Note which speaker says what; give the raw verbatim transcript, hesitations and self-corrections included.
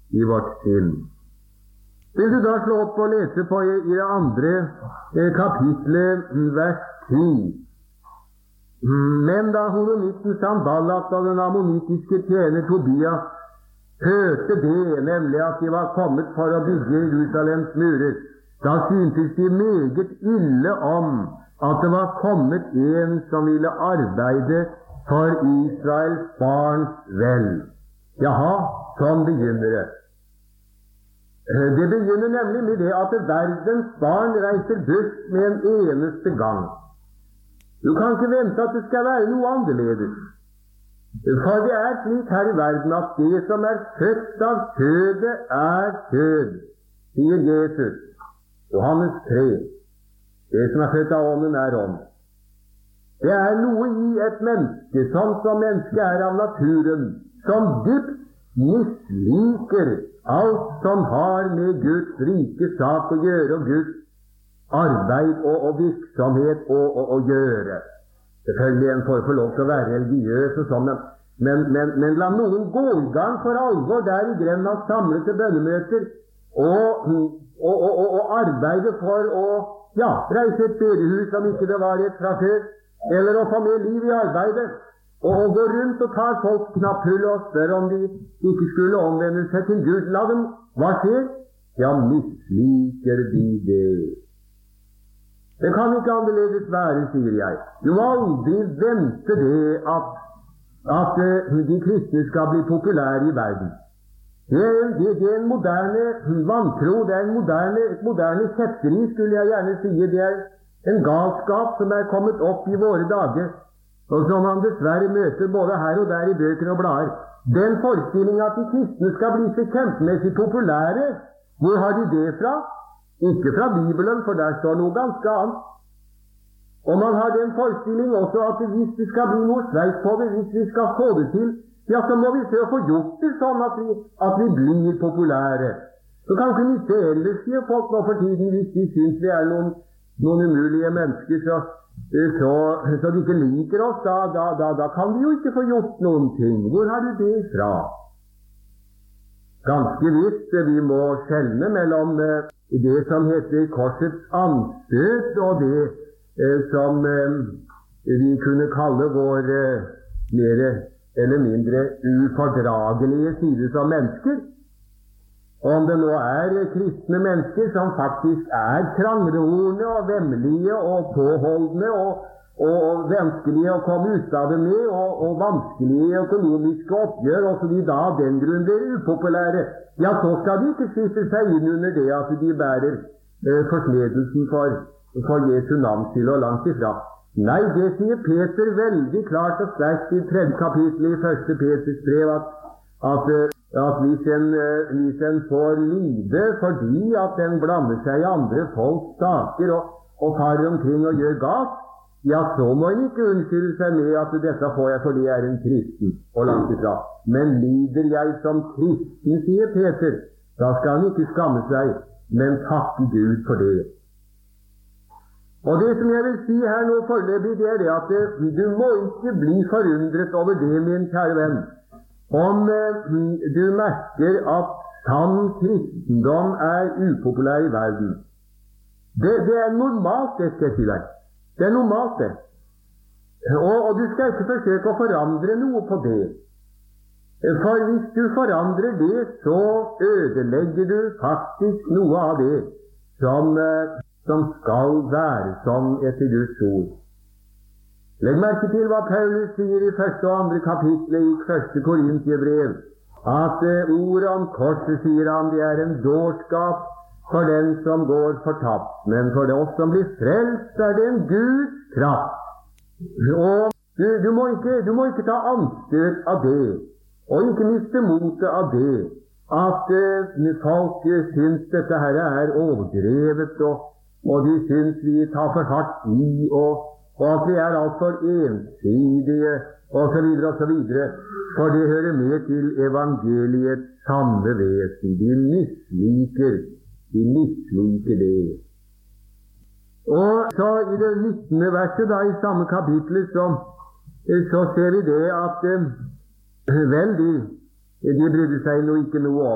Speaker 1: i vårt sinn. Vil du da slå opp og lese på i, i det andre eh, kapitlet, vers ti. Men da horonitten Sanballat og den ammonittiske tjener Tobias hørte det, nemlig at de var kommet for å bygge Jerusalems murer, da syntes de meget ille om at det var kommet en som ville arbeide for Israels barns vel. Jaha, sånn begynner det. Det begynner nemlig med det at verdens barn reiser bort med en eneste gang. Du kan ikke vente at det skal være noe annerledes. For det er slik her i verden at det som er født av kjødet, er kjød, sier Jesus. Johannes tre. Det som er født av ånden, er ånd. Det er noe i et menneske, sånn som mennesket er av naturen, som dypt misliker alt som har med Guds rike sak å gjøre, og Guds arbeid og, og virksomhet å, å, å gjøre. Selvfølgelig en får få lov til å være religiøs og sånn, men, men, men la noen gå i gang for alvor der i grenda, samle til bønnemøter og, og, og, og, og arbeide for å ja, reise et bedehus som ikke det var et fra før, eller å få mer liv i arbeidet, og, og gå rundt og ta folk knapphull og spør om de ikke skulle omvende seg til Gud. La dem, hva skjer? Ja, misliker de det. Det kan ikke annerledes være, sier jeg. Du må aldri vente det at, at uh, de kristne skal bli populære i verden. Det er, en, det, det er en moderne vantro, det er en moderne, et moderne kjetteri, skulle jeg gjerne si. Det er en galskap som er kommet opp i våre dager, og som man dessverre møter både her og der i bøker og blader. Den forestilling at de kristne skal bli så kjempemessig populære, hvor har de det fra? Ikke fra Bibelen, for der står noe ganske annet. Og man har den forestilling også at hvis det skal bli noe sveis på det, hvis vi skal få det til, ja, så må vi se å få gjort det sånn at vi, at vi blir populære. Så kanskje nytte ellers, sier folk nå for tiden, hvis de syns vi er noen, noen umulige mennesker, så, så, så de ikke liker oss, da, da, da, da kan vi jo ikke få gjort noen ting. Hvor har du det fra? Ganske visst, vi må skjelne mellom det som heter korsets anstøt, og det som vi kunne kalle vår mer eller mindre ufordragelige side som mennesker. Om det nå er kristne mennesker som faktisk er krangleordne og vemmelige og påholdne og, og, og vanskelige å komme ut av det med, og, og vanskelige økonomiske oppgjør, og så de da av den grunn blir upopulære, ja, så skal de ikke skifte seg inn under det at de bærer eh, forsmedelsen for, for Jesu navns skyld og langt ifra. Nei, det sier Peter veldig klart og sterkt i tredje kapittel i første Peters brev, at, at, at hvis, en, hvis en får lide fordi at en blander seg i andre folks saker og, og tar omkring og gjør galt, ja, så må en ikke unnskylde seg med at dette får jeg fordi jeg er en kristen, og langt ifra. Men lider jeg som kristen, sier Peter, da skal han ikke skamme seg, men takke Gud for det. Og det som jeg vil si her nå foreløpig, det er det at du må ikke bli forundret over det, min kjære venn, om du merker at sann kristendom er upopulær i verden. Det, det er normalt, det skal jeg si deg. Det er normalt, det. Og, og du skal ikke forsøke å forandre noe på det. For hvis du forandrer det, så ødelegger du faktisk noe av det som som skal være sånn etter Guds ord. Legg merke til hva Paulus sier i første og andre kapitlet i første Korintiebrev, at uh, ordet om korset, sier han, det er en dårskap for den som går fortapt, men for det oss som blir frelst, er det en Guds kraft. Og du, du, må ikke, du må ikke ta anstøt av det, og ikke miste motet av det, at uh, folk uh, syns dette her er overdrevet, og og de syns vi tar for hardt i, og, og at vi er alt for ensidige, og så videre og så videre. For det hører med til evangeliets sanne vesen. De misliker, de misliker det. Og så i det nittende verset da, i samme kapittel, så, så ser vi det at vel, de, de brydde seg nå ikke noe om